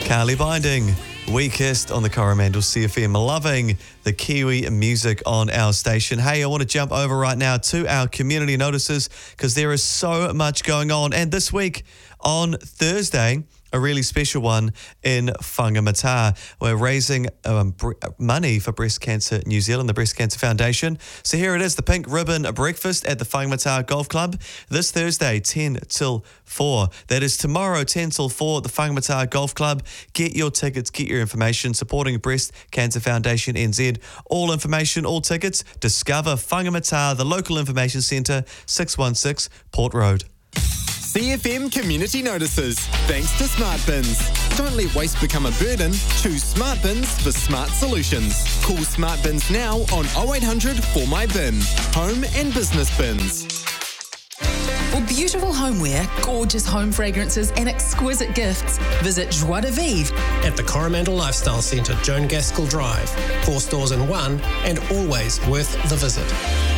Carly Binding, Weakest on the Coromandel CFM. Loving the Kiwi music on our station. Hey, I want to jump over right now to our community notices because there is so much going on. And this week on Thursday, a really special one in Whangamata. We're raising money for Breast Cancer New Zealand, the Breast Cancer Foundation. So here it is, the Pink Ribbon Breakfast at the Whangamata Golf Club this Thursday, 10 till 4. That is tomorrow, 10 till 4 at the Whangamata Golf Club. Get your tickets, get your information, supporting Breast Cancer Foundation NZ. All information, all tickets, discover Whangamata, the local information centre, 616 Port Road. CFM Community Notices. Thanks to Smart Bins. Don't let waste become a burden. Choose Smart Bins for smart solutions. Call Smart Bins now on 0800 For My Bin. Home and business bins. For beautiful homeware, gorgeous home fragrances and exquisite gifts, visit Joie de Vivre at the Coromandel Lifestyle Centre, Joan Gaskell Drive. 4 stores in one and always worth the visit.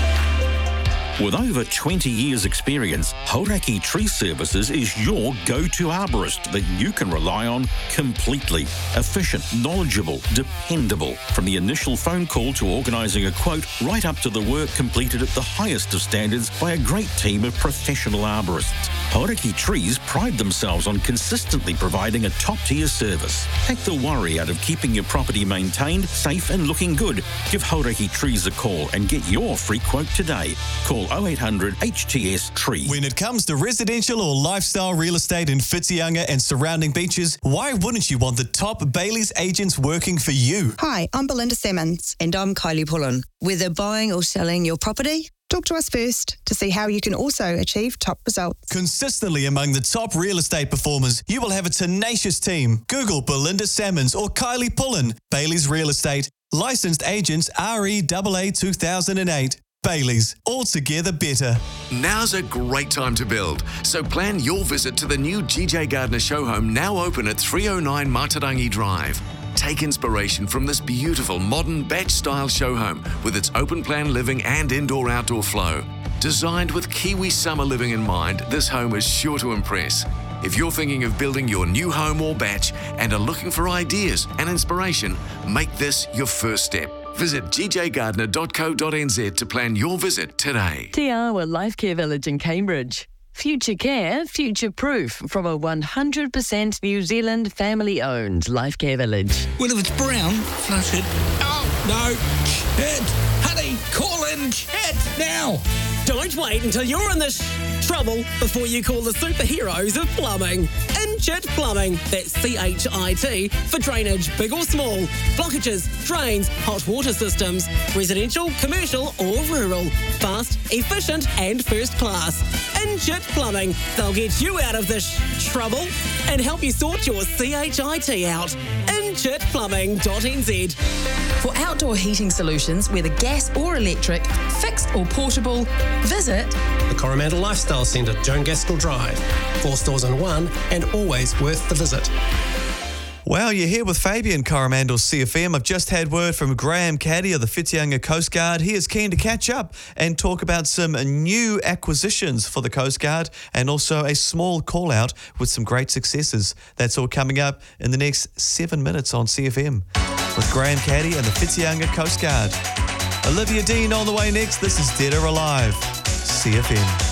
With over 20 years' experience, Hauraki Tree Services is your go-to arborist that you can rely on completely. Efficient, knowledgeable, dependable. From the initial phone call to organising a quote, right up to the work completed at the highest of standards by a great team of professional arborists. Hauraki Trees pride themselves on consistently providing a top-tier service. Take the worry out of keeping your property maintained, safe and looking good. Give Hauraki Trees a call and get your free quote today. Call 0800 HTS Tree. When it comes to residential or lifestyle real estate in Whitianga and surrounding beaches, why wouldn't you want the top Bailey's agents working for you? Hi, I'm Belinda Salmons. And I'm Kylie Pullen. Whether buying or selling your property, talk to us first to see how you can also achieve top results. Consistently among the top real estate performers, you will have a tenacious team. Google Belinda Salmons or Kylie Pullen. Bailey's Real Estate. Licensed agents REAA 2008. Bailey's, altogether better. Now's a great time to build, so plan your visit to the new GJ Gardner show home, now open at 309 Matarangi Drive. Take inspiration from this beautiful modern batch-style show home with its open-plan living and indoor-outdoor flow. Designed with Kiwi summer living in mind, this home is sure to impress. If you're thinking of building your new home or batch and are looking for ideas and inspiration, make this your first step. Visit gjgardner.co.nz to plan your visit today. Te Awa Life Care Village in Cambridge. Future care, future proof from a 100% New Zealand family-owned life care village. Well, if it's brown, flush it. Oh, no. Chet! Honey, call in Chet now! Don't wait until you're in this trouble before you call the superheroes of plumbing. Inchit Plumbing, that's CHIT, for drainage, big or small, blockages, drains, hot water systems, residential, commercial or rural. Fast, efficient and first class. Inchit Plumbing, they'll get you out of this trouble and help you sort your CHIT out. InchitPlumbing.nz. For outdoor heating solutions, whether gas or electric, fixed or portable, visit The Coromandel Lifestyle Centre, Joan Gaskell Drive. 4 stores in one and always worth the visit. Well, you're here with Fabian, Coromandel CFM. I've just had word from Graham Caddy of the Whitianga Coast Guard. He is keen to catch up and talk about some new acquisitions for the Coast Guard and also a small call out with some great successes. That's all coming up in the next 7 minutes on CFM with Graham Caddy and the Whitianga Coast Guard. Olivia Dean on the way next. This is Dead or Alive, CFM.